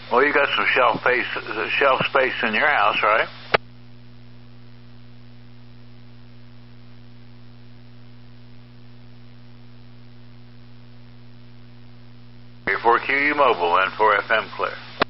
Well, you got some shelf space in your house, right? For QU Mobile and for FM Clear.